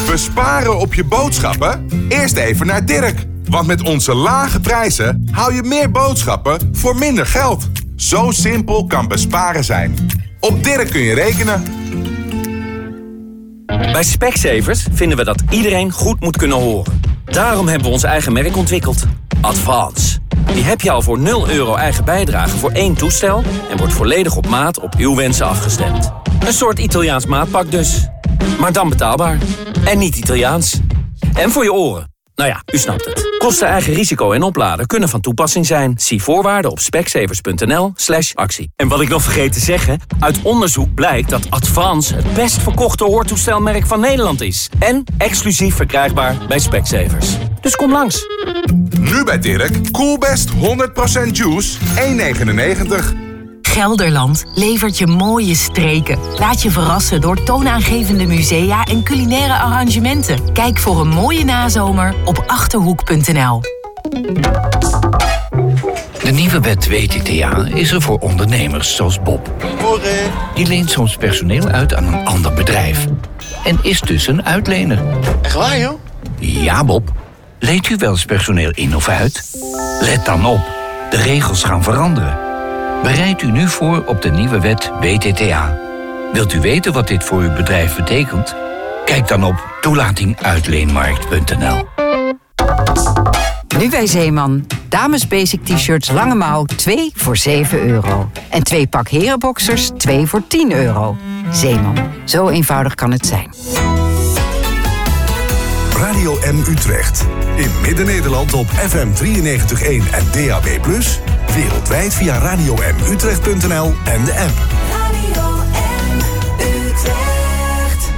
Besparen op je boodschappen? Eerst even naar Dirk. Want met onze lage prijzen hou je meer boodschappen voor minder geld. Zo simpel kan besparen zijn. Op Dirk kun je rekenen. Bij Specsavers vinden we dat iedereen goed moet kunnen horen. Daarom hebben we ons eigen merk ontwikkeld. Advance. Die heb je al voor €0 eigen bijdrage voor 1 toestel... en wordt volledig op maat op uw wensen afgestemd. Een soort Italiaans maatpak dus. Maar dan betaalbaar. En niet Italiaans. En voor je oren. Nou ja, u snapt het. Kosten, eigen risico en opladen kunnen van toepassing zijn. Zie voorwaarden op specsavers.nl/actie. En wat ik nog vergeet te zeggen... uit onderzoek blijkt dat Advance het best verkochte hoortoestelmerk van Nederland is. En exclusief verkrijgbaar bij Specsavers. Dus kom langs. Nu bij Dirk, Coolbest 100% juice, €1,99. Gelderland levert je mooie streken. Laat je verrassen door toonaangevende musea en culinaire arrangementen. Kijk voor een mooie nazomer op Achterhoek.nl. De nieuwe wet WTTA is er voor ondernemers zoals Bob. Die leent soms personeel uit aan een ander bedrijf. En is dus een uitlener. Echt waar, joh? Ja, Bob. Leent u wel eens personeel in of uit? Let dan op. De regels gaan veranderen. Bereid u nu voor op de nieuwe wet WTTA. Wilt u weten wat dit voor uw bedrijf betekent? Kijk dan op toelatinguitleenmarkt.nl. Nu bij Zeeman. Dames basic t-shirts lange mouw 2 voor €7. En 2 pak herenboxers 2 voor €10. Zeeman. Zo eenvoudig kan het zijn. Radio M Utrecht. In Midden-Nederland op FM 93.1 en DAB+. Wereldwijd via radiomutrecht.nl en de app. Radio M Utrecht.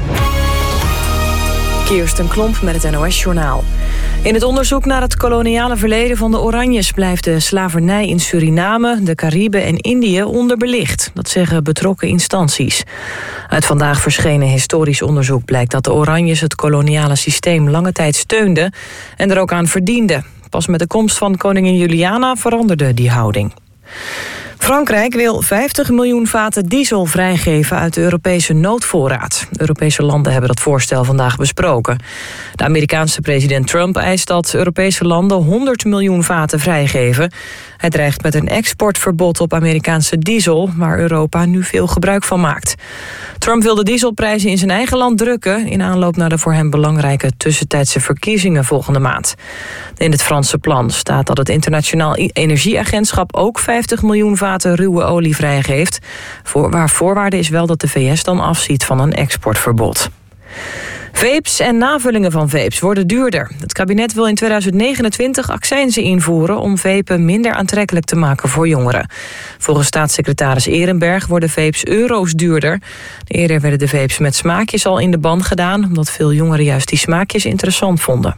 Kirsten Klomp met het NOS-journaal. In het onderzoek naar het koloniale verleden van de Oranjes blijft de slavernij in Suriname, de Cariben en Indië onderbelicht. Dat zeggen betrokken instanties. Uit vandaag verschenen historisch onderzoek blijkt dat de Oranjes het koloniale systeem lange tijd steunden en er ook aan verdienden. Pas met de komst van koningin Juliana veranderde die houding. Frankrijk wil 50 miljoen vaten diesel vrijgeven uit de Europese noodvoorraad. Europese landen hebben dat voorstel vandaag besproken. De Amerikaanse president Trump eist dat Europese landen 100 miljoen vaten vrijgeven. Hij dreigt met een exportverbod op Amerikaanse diesel, waar Europa nu veel gebruik van maakt. Trump wil de dieselprijzen in zijn eigen land drukken in aanloop naar de voor hem belangrijke tussentijdse verkiezingen volgende maand. In het Franse plan staat dat het Internationaal Energieagentschap ook 50 miljoen vaten ruwe olie vrijgeeft. Waar voorwaarde is wel dat de VS dan afziet van een exportverbod. Vapes en navullingen van vapes worden duurder. Het kabinet wil in 2029 accijnzen invoeren om vapen minder aantrekkelijk te maken voor jongeren. Volgens staatssecretaris Ehrenberg worden vapes euro's duurder. Eerder werden de vapes met smaakjes al in de ban gedaan, omdat veel jongeren juist die smaakjes interessant vonden.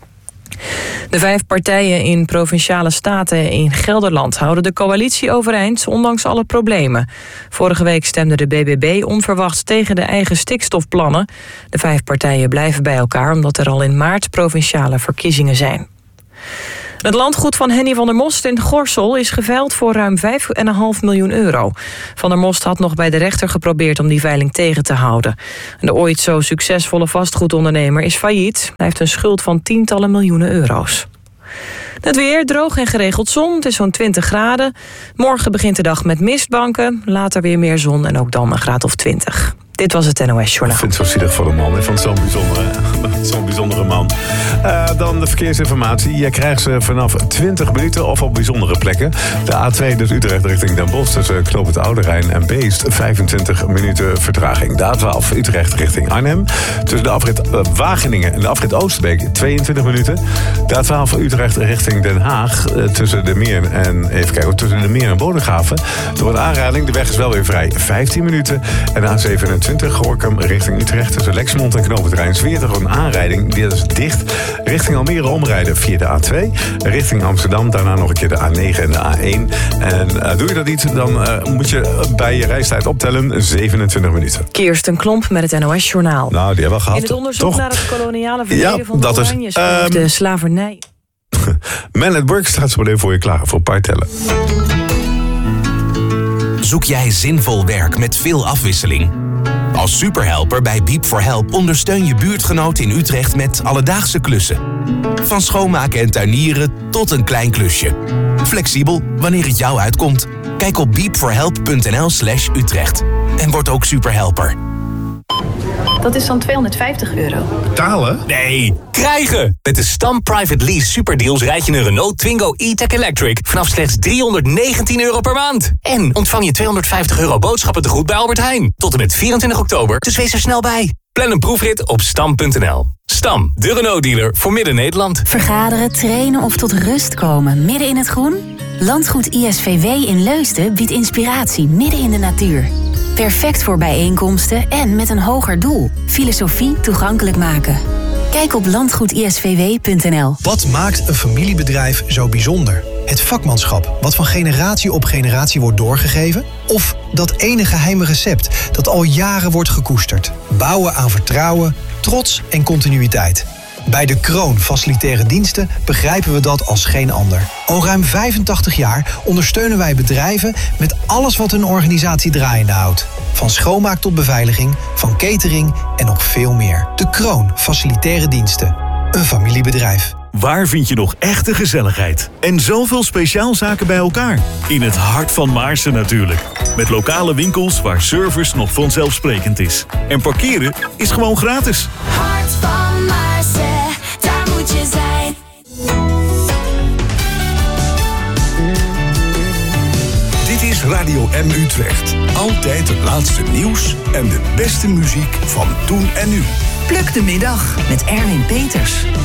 De 5 partijen in provinciale staten in Gelderland houden de coalitie overeind, ondanks alle problemen. Vorige week stemde de BBB onverwachts tegen de eigen stikstofplannen. De 5 partijen blijven bij elkaar omdat er al in maart provinciale verkiezingen zijn. Het landgoed van Henny van der Most in Gorssel is geveild voor ruim €5,5 miljoen. Van der Most had nog bij de rechter geprobeerd om die veiling tegen te houden. De ooit zo succesvolle vastgoedondernemer is failliet. Hij heeft een schuld van tientallen miljoenen euro's. Het weer, droog en geregeld zon, het is zo'n 20 graden. Morgen begint de dag met mistbanken, later weer meer zon en ook dan een graad of 20. Dit was het NOS-journaal. Ik vind het zo zielig voor de man. Ik vond het zo'n bijzondere man. Dan de verkeersinformatie. Je krijgt ze vanaf 20 minuten of op bijzondere plekken. De A2 dus Utrecht richting Den Bosch tussen Knoop het Oude Rijn en Beest. 25 minuten vertraging. De A12 Utrecht richting Arnhem. Tussen de afrit Wageningen en de afrit Oosterbeek 22 minuten. De A12 Utrecht richting Den Haag. Tussen de Meer tussen de Meer en Bodegraven. Door een aanrijding. De weg is wel weer vrij. 15 minuten. En de A27 Gorinchem richting Utrecht tussen Lexmond en Knoop het Rijnsweer. Door een aanrijding, die is dicht. Richting Almere omrijden via de A2. Richting Amsterdam, daarna nog een keer de A9 en de A1. En doe je dat niet, dan moet je bij je reistijd optellen 27 minuten. Kirsten Klomp met het NOS-journaal. Nou, die hebben we gehad. In het onderzoek toch? naar het koloniale verleden van de Oranjes de slavernij. Man at Work staat zo meteen voor je klaar voor een paar tellen. Zoek jij zinvol werk met veel afwisseling? Als superhelper bij Beep for Help ondersteun je buurtgenoot in Utrecht met alledaagse klussen. Van schoonmaken en tuinieren tot een klein klusje. Flexibel wanneer het jou uitkomt. Kijk op beepforhelp.nl/Utrecht. En word ook superhelper. Dat is dan €250. Betalen? Nee, krijgen! Met de Stam Private Lease Superdeals rijd je een Renault Twingo E-Tech Electric vanaf slechts €319 per maand. En ontvang je €250 boodschappentegoed bij Albert Heijn. Tot en met 24 oktober, dus wees er snel bij. Plan een proefrit op stam.nl. Stam, de Renault-dealer voor Midden-Nederland. Vergaderen, trainen of tot rust komen midden in het groen? Landgoed ISVW in Leusden biedt inspiratie midden in de natuur. Perfect voor bijeenkomsten en met een hoger doel. Filosofie toegankelijk maken. Kijk op landgoedisvw.nl. Wat maakt een familiebedrijf zo bijzonder? Het vakmanschap, wat van generatie op generatie wordt doorgegeven? Of dat ene geheime recept dat al jaren wordt gekoesterd? Bouwen aan vertrouwen, trots en continuïteit. Bij De Kroon Facilitaire Diensten begrijpen we dat als geen ander. Al ruim 85 jaar ondersteunen wij bedrijven met alles wat hun organisatie draaiende houdt. Van schoonmaak tot beveiliging, van catering en nog veel meer. De Kroon Facilitaire Diensten. Een familiebedrijf. Waar vind je nog echte gezelligheid? En zoveel speciaalzaken bij elkaar? In het hart van Maarsen natuurlijk. Met lokale winkels waar service nog vanzelfsprekend is. En parkeren is gewoon gratis. Hart van Maarsen, daar moet je zijn. Dit is Radio M Utrecht. Altijd het laatste nieuws en de beste muziek van toen en nu. Pluk de middag met Erwin Peters.